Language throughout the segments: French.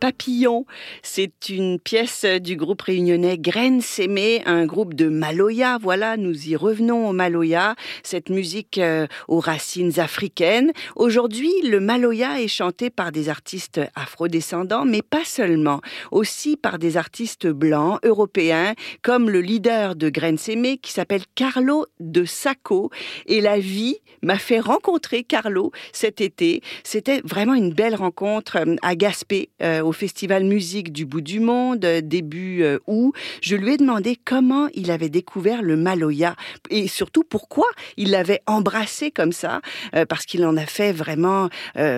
papillon. C'est une pièce du groupe réunionnais Graines Sémées, un groupe de Maloya. Voilà, nous y revenons au Maloya, cette musique aux racines africaines. Aujourd'hui, le Maloya est chanté par des artistes afrodescendants, mais pas seulement. Aussi par des artistes blancs, européens, comme le leader de Graines Sémées qui s'appelle Carlo de Sacco. Et la vie m'a fait rencontrer Carlo cet été. C'était vraiment une belle rencontre à Gaspé, au Festival Musique du Bout du Monde, début août. Je lui ai demandé comment il avait découvert le Maloya et surtout pourquoi il l'avait embrassé comme ça, parce qu'il en a fait vraiment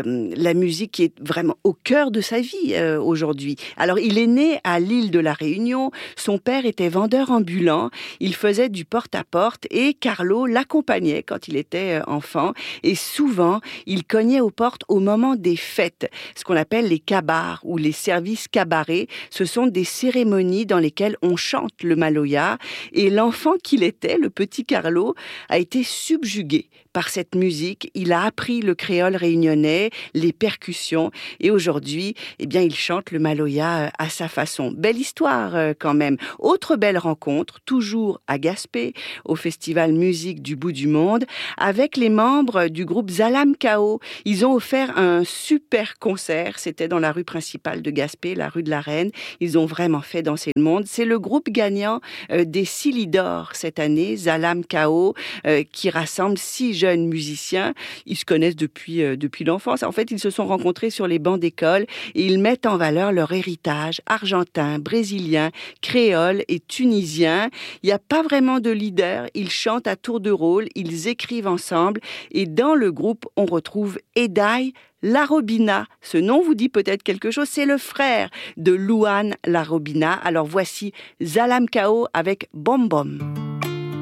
la musique qui est vraiment au cœur de sa vie aujourd'hui. Alors, il est né à l'île de la Réunion. Son père était vendeur ambulant. Il faisait du porte-à-porte et Carlo l'accompagnait quand il était enfant. Et souvent, il cognait aux portes au moment des fêtes, ce qu'on appelle les kabars ou les services cabarets. Ce sont des cérémonies dans lesquelles on chante le Maloya. Et l'enfant qu'il était, le petit Carlo, a été subjugué par cette musique. Il a appris le créole réunionnais, les percussions. Et aujourd'hui, eh bien, il chante le Maloya à sa façon. Belle histoire quand même. Autre belle rencontre, toujours à Gaspé, au Festival Musique du Bout du Monde, avec les membres du groupe Zalam Kao. Ils ont offert un super concert. C'était dans la rue principale de Gaspé, la rue de la Reine. Ils ont vraiment fait danser le monde. C'est le groupe gagnant des Silly d'Or cette année, Zalam Kao, qui rassemble 6 jeunes musiciens. Ils se connaissent depuis l'enfance. En fait, ils se sont rencontrés sur les bancs d'école et ils mettent en valeur leur héritage argentin, brésilien, créole et tunisien. Il n'y a pas vraiment de leader. Ils chantent à tour de rôle, ils écrivent ensemble et dans le groupe, on retrouve Edaï Larobina. Ce nom vous dit peut-être quelque chose. C'est le frère de Louane Larobina. Alors voici Zalam Kao avec Bom Bom.